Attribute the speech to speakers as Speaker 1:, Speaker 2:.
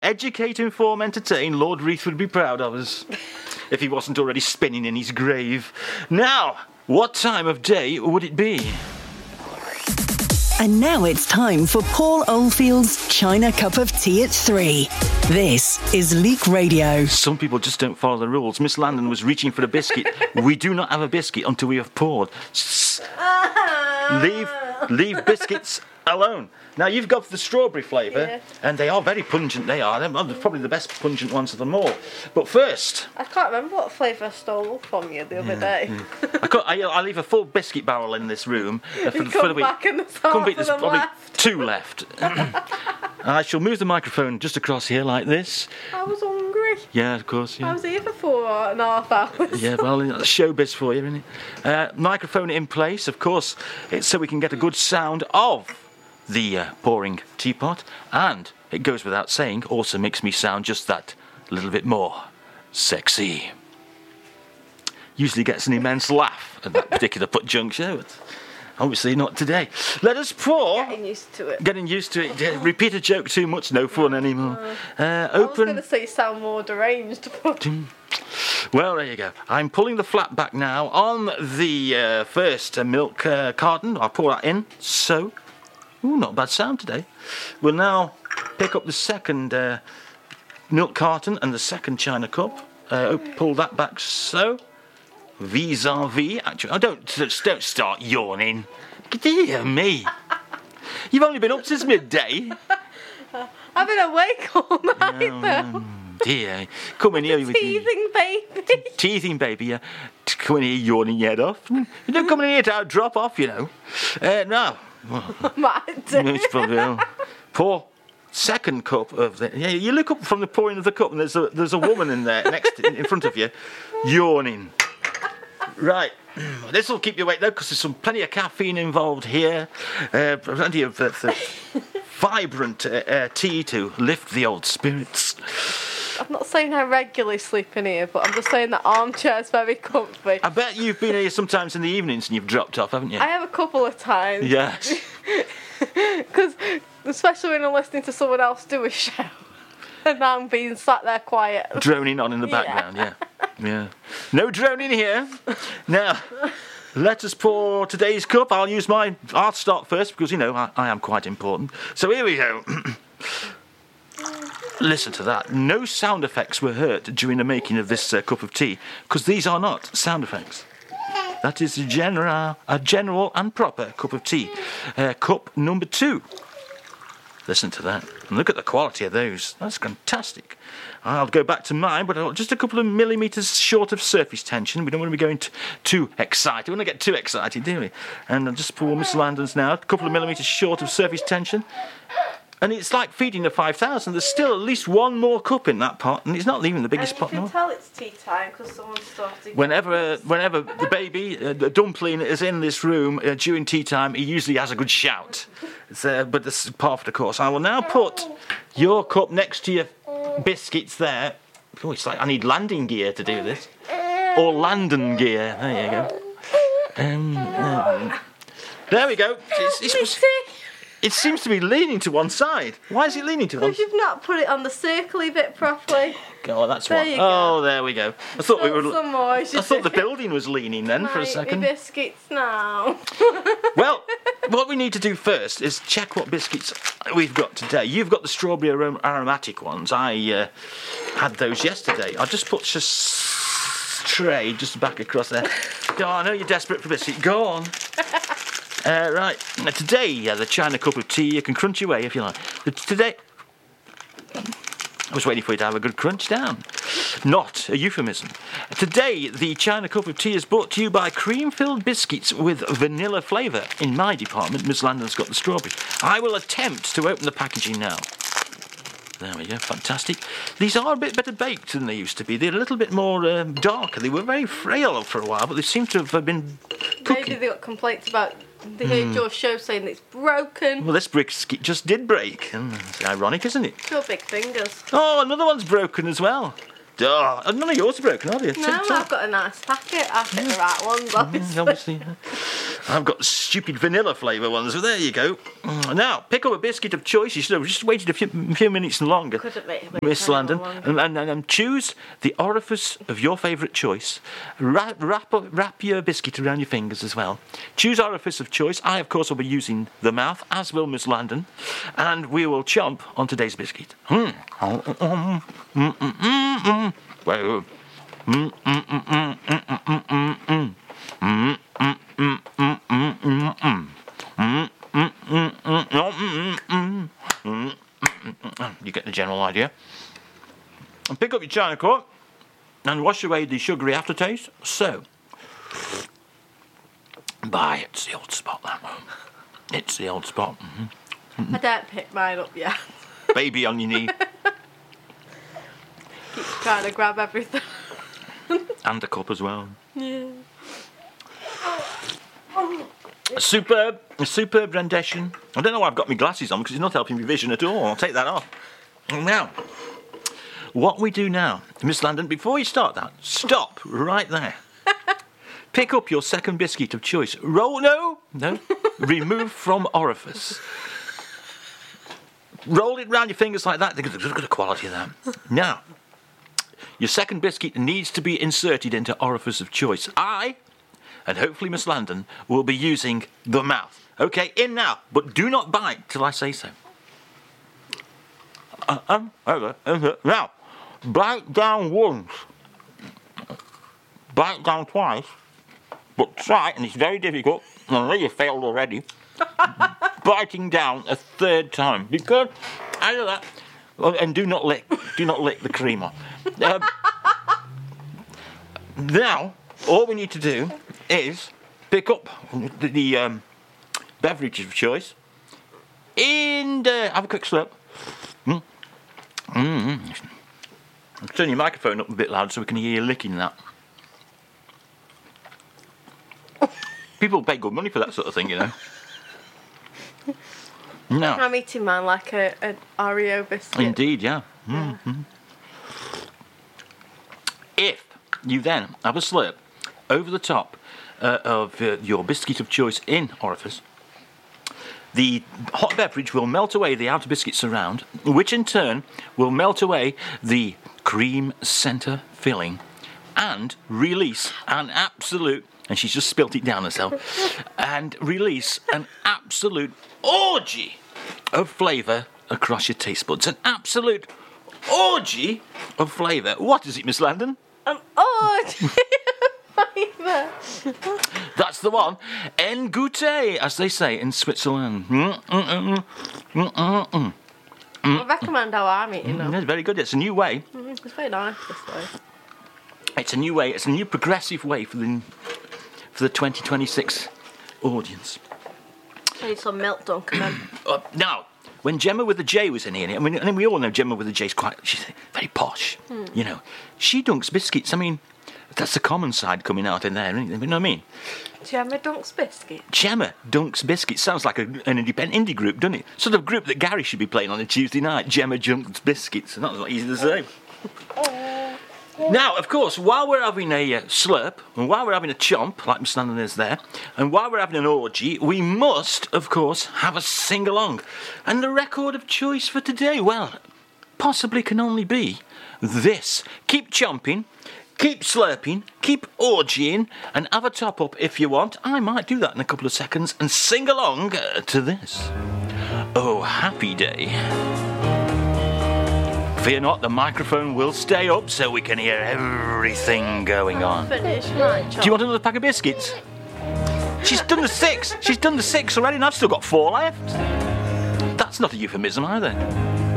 Speaker 1: Educate, inform, entertain. Lord Reith would be proud of us if he wasn't already spinning in his grave. Now, what time of day would it be?
Speaker 2: And now it's time for Paul Oldfield's China Cup of Tea at 3. This is Leek Radio.
Speaker 1: Some people just don't follow the rules. Miss Landon was reaching for a biscuit. We do not have a biscuit until we have poured. Leave biscuits alone. Now, you've got the strawberry flavour, and they are very pungent, they are. They're probably the best pungent ones of them all. But first...
Speaker 3: I can't remember what flavour I stole from you the other day.
Speaker 1: I leave a full biscuit barrel in this room. For the week.
Speaker 3: Back and there's probably
Speaker 1: left. 2 left. I shall move the microphone just across here like this.
Speaker 3: I was hungry.
Speaker 1: Yeah, of course. Yeah.
Speaker 3: I was here for 4.5 hours.
Speaker 1: Yeah, well, that's showbiz for you, isn't it? Microphone in place, of course, it's so we can get a good sound of the pouring teapot, and it goes without saying, also makes me sound just that little bit more sexy. Usually gets an immense laugh at that particular juncture, but obviously not today. Let us pour.
Speaker 3: Getting used to it.
Speaker 1: Getting used to it. Repeat a joke too much, no fun anymore.
Speaker 3: I was going to say you sound more deranged.
Speaker 1: Well, there you go. I'm pulling the flap back now on the first milk carton. I'll pour that in. So, not a bad sound today. We'll now pick up the second milk carton and the second china cup. Pull that back so. Vis-a-vis. Actually, don't start yawning. Dear me. You've only been up since midday.
Speaker 3: I've been awake all night though.
Speaker 1: Dear. Come in here.
Speaker 3: Teething baby.
Speaker 1: Teething baby, yeah. Come in here yawning your head off. You don't come in here to drop off, you know. No. Well, pour second cup of the. Yeah, you look up from the pouring of the cup, and there's a woman in there in front of you, yawning. Right, this will keep you awake though, because there's plenty of caffeine involved here, plenty of vibrant tea to lift the old spirits.
Speaker 3: I'm not saying I regularly sleep in here, but I'm just saying that armchair's very comfy.
Speaker 1: I bet you've been here sometimes in the evenings and you've dropped off, haven't you?
Speaker 3: I have a couple of times.
Speaker 1: Yes.
Speaker 3: Because, especially when I'm listening to someone else do a show, and I'm being sat there quiet.
Speaker 1: Droning on in the background, yeah. No droning here. Now, let us pour today's cup. I'll start first because, I am quite important. So here we go. Listen to that. No sound effects were heard during the making of this cup of tea, because these are not sound effects. That is a general and proper cup of tea. Cup number 2. Listen to that. And look at the quality of those. That's fantastic. I'll go back to mine, but just a couple of millimetres short of surface tension. We don't want to be going too excited. We don't want to get too excited, do we? And I'll just pour Miss Landon's now. A couple of millimetres short of surface tension. And it's like feeding a 5,000. There's still at least one more cup in that pot, and it's not leaving the biggest pot.
Speaker 3: You can tell it's tea time because someone's starting.
Speaker 1: Whenever the baby, the dumpling, is in this room during tea time, he usually has a good shout. But this is part of the course. I will now put your cup next to your biscuits there. Oh, it's like I need landing gear to do this, or landing gear. There you go. There we go. It seems to be leaning to one side. Why is it leaning to one side?
Speaker 3: Because you've not put it on the circly bit properly.
Speaker 1: Oh, that's
Speaker 3: there
Speaker 1: one.
Speaker 3: You go.
Speaker 1: Oh, there we go. I thought
Speaker 3: I
Speaker 1: thought the building was leaning then for a second.
Speaker 3: Biscuits now.
Speaker 1: Well, what we need to do first is check what biscuits we've got today. You've got the strawberry aromatic ones. I had those yesterday. I'll just put tray just back across there. Oh, I know you're desperate for biscuit. Go on. Right, today, the China cup of tea, you can crunch away if you like. Today, I was waiting for you to have a good crunch down. Not a euphemism. Today, the China cup of tea is brought to you by cream-filled biscuits with vanilla flavour. In my department, Miss Landon's got the strawberry. I will attempt to open the packaging now. There we go, fantastic. These are a bit better baked than they used to be. They're a little bit more darker. They were very frail for a while, but they seem to have been cooking.
Speaker 3: Maybe they got complaints about... They heard your show saying it's broken.
Speaker 1: Well, this biscuit just did break. It's ironic, isn't it?
Speaker 3: Your big fingers.
Speaker 1: Oh, another one's broken as well. Oh, none of yours are broken, are they?
Speaker 3: No, I've got a nice packet. I'll pick the right ones, obviously.
Speaker 1: I've got stupid vanilla flavour ones. So there you go. Now, pick up a biscuit of choice. You should have just waited a few minutes longer,
Speaker 3: Couldn't wait
Speaker 1: Miss Landon,
Speaker 3: longer.
Speaker 1: and choose the orifice of your favourite choice. Wrap your biscuit around your fingers as well. Choose orifice of choice. I, of course, will be using the mouth, as will Miss Landon, and we will chomp on today's biscuit. Well, you get the general idea. And pick up your china cup and wash away the sugary aftertaste. So, it's the old spot, that one. It's the old spot.
Speaker 3: I don't pick mine up yet.
Speaker 1: Baby on your knee.
Speaker 3: Keep trying to grab everything.
Speaker 1: And the cup as well.
Speaker 3: Yeah.
Speaker 1: A superb rendition. I don't know why I've got my glasses on because it's not helping me vision at all. I'll take that off. Now, what we do now, Miss Landon, before you start that, stop right there. Pick up your second biscuit of choice. No. Remove from orifice. Roll it round your fingers like that. Look at the quality of that. Now, your second biscuit needs to be inserted into orifice of choice. And hopefully Miss Landon will be using the mouth. Okay, in now, but do not bite till I say so. Now, bite down once. Bite down twice. But try, and it's very difficult, and I know you failed already, biting down a third time. Because, I know that, and do not lick the cream off. Now, all we need to do is pick up the beverage of choice and have a quick slurp. Turn your microphone up a bit loud so we can hear you licking that. People pay good money for that sort of thing, you know. No.
Speaker 3: I'm eating mine like an Oreo biscuit.
Speaker 1: Indeed, yeah. Mm-hmm. If you then have a slurp over the top of your biscuit of choice in orifice, the hot beverage will melt away the outer biscuit surround, which in turn will melt away the cream centre filling and release an absolute, and she's just spilt it down herself, and release an absolute orgy of flavour across your taste buds. An absolute orgy of flavour. What is it, Miss Landon?
Speaker 3: An orgy of flavour.
Speaker 1: That's the one. En goûter, as they say in Switzerland.
Speaker 3: I recommend how I'm eating them.
Speaker 1: It's very good. It's a new way.
Speaker 3: It's very nice this way.
Speaker 1: It's a new way. It's a new progressive way for the 2026 audience.
Speaker 3: I need some milk, Duncan. Then.
Speaker 1: Now, when Gemma with the J was in here, I mean, we all know Gemma with the J is she's very posh. You know, she dunks biscuits. I mean, that's the common side coming out in there. You know what I mean?
Speaker 3: Gemma dunks biscuit.
Speaker 1: Gemma dunks biscuits. Sounds like an independent indie group, doesn't it? Sort of group that Gary should be playing on a Tuesday night. Gemma dunks biscuits. That's not easy to say. Now, of course, while we're having a slurp, and while we're having a chomp, like Miss Landon is there, and while we're having an orgy, we must, of course, have a sing-along. And the record of choice for today, well, possibly can only be this. Keep chomping, keep slurping, keep orgying, and have a top-up if you want. I might do that in a couple of seconds and sing along to this. Oh, happy day. Fear not, the microphone will stay up so we can hear everything going on.
Speaker 3: Finish my chop.
Speaker 1: Do you want another pack of biscuits? She's done the 6. She's done the 6 already and I've still got 4 left. That's not a euphemism either.